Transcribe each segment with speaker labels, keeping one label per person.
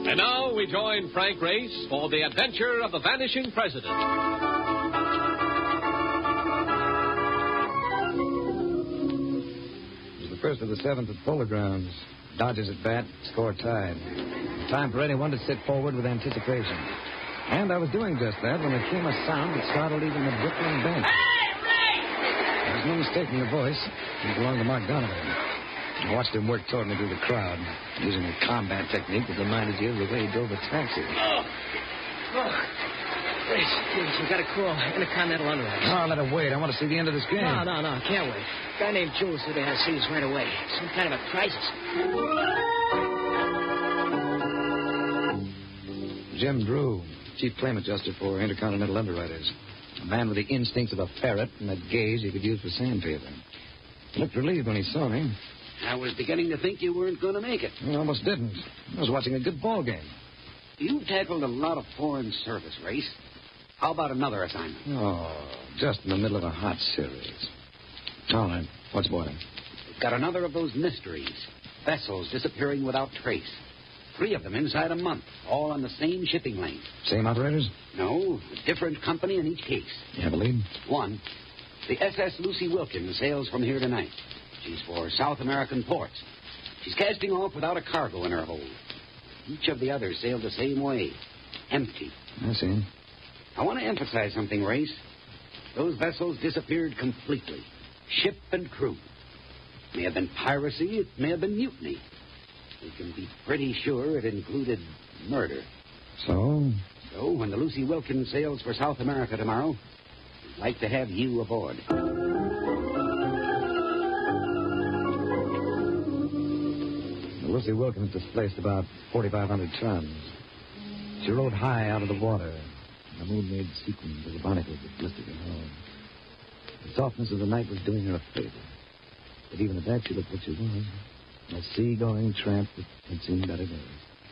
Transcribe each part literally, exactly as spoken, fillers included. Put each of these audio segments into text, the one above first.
Speaker 1: And now we join Frank Race for the adventure of the vanishing president.
Speaker 2: It was the first of the seventh at Polo Grounds. Dodgers at bat, score tied. Time for anyone to sit forward with anticipation. And I was doing just that when there came a sound that startled even the Brooklyn bench.
Speaker 3: Hey, Ray!
Speaker 2: There was no mistaking the voice. It belonged to Mark Donovan. I watched him work toward me through the crowd, using a combat technique that reminded you of the way he drove a taxi.
Speaker 3: Oh! Oh! Please, please, we got a call. Intercontinental Underwriters.
Speaker 2: No, let it wait. I want to see the end of this game.
Speaker 3: No, no, no, can't wait. A guy named Jules said they had to see us right away. Some kind of a crisis.
Speaker 2: Jim Drew, chief claim adjuster for Intercontinental Underwriters. A man with the instincts of a ferret and a gaze he could use for sandpaper. He looked relieved when he saw me.
Speaker 4: I was beginning to think you weren't going to make it.
Speaker 2: I almost didn't. I was watching a good ball game.
Speaker 4: You've tackled a lot of foreign service, Race. How about another assignment?
Speaker 2: Oh, just in the middle of a hot series. All right, what's boiling?
Speaker 4: We've got another of those mysteries. Vessels disappearing without trace. Three of them inside a month, all on the same shipping lane.
Speaker 2: Same operators?
Speaker 4: No, a different company in each case.
Speaker 2: You have a lead?
Speaker 4: One, the S S Lucy Wilkins sails from here tonight. She's for South American ports. She's casting off without a cargo in her hold. Each of the others sailed the same way, empty.
Speaker 2: I see.
Speaker 4: I want to emphasize something, Race. Those vessels disappeared completely. Ship and crew. It may have been piracy, it may have been mutiny. We can be pretty sure it included murder.
Speaker 2: So?
Speaker 4: So, when the Lucy Wilkins sails for South America tomorrow, we'd like to have you aboard.
Speaker 2: The Lucy Wilkins displaced about forty-five hundred tons. She rode high out of the water. The moon made sequins of the barnacles that blistered her hull. The softness of the night was doing her a favor. But even at that, she looked what she was. A sea-going tramp that had seen better days.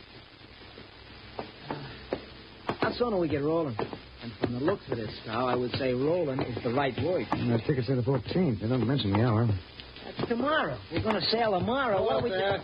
Speaker 3: How soon do we get rolling? And from the looks of this now, I would say rolling is the right word.
Speaker 2: And those tickets say the fourteenth. They don't mention the hour.
Speaker 3: That's tomorrow. We're going to sail tomorrow.
Speaker 4: Hello
Speaker 3: what are we
Speaker 4: there.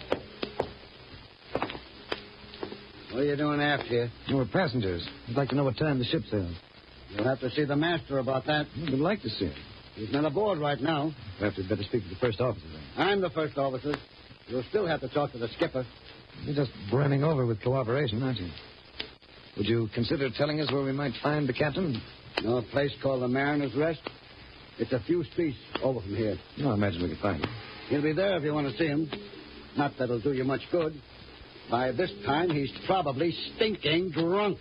Speaker 4: What are you doing after here?
Speaker 2: No, we're passengers. I'd like to know what time the ship sails.
Speaker 4: You'll have to see the master about that.
Speaker 2: We'd like to see him.
Speaker 4: He's not aboard right now.
Speaker 2: Perhaps we'd better speak to the first officer then.
Speaker 4: I'm the first officer. You'll still have to talk to the skipper.
Speaker 2: You're just brimming over with cooperation, aren't you? Would you consider telling us where we might find the captain?
Speaker 4: Know a place called the Mariner's Rest? It's a few streets over from here.
Speaker 2: No, I imagine we could find him.
Speaker 4: He'll be there if you want to see him. Not that it'll do you much good. By this time, he's probably stinking drunk.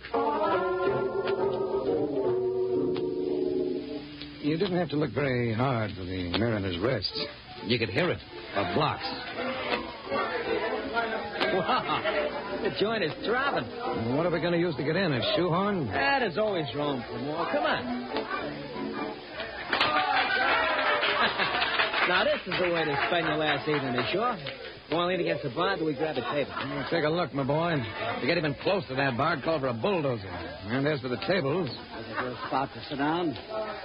Speaker 2: You didn't have to look very hard for the Mariner's Rest. You could hear it. A blocks.
Speaker 3: Wow. The joint is throbbing.
Speaker 2: And what are we going to use to get in? A shoehorn?
Speaker 3: Ah, there's always room for more. Come on. Now, this is the way to spend your last evening ashore. You want to lean against the bar, do we grab a table?
Speaker 2: Well, take a look, my boy. If you get even close to that bar, call for a bulldozer. And as for the tables...
Speaker 4: Is it a spot to sit down?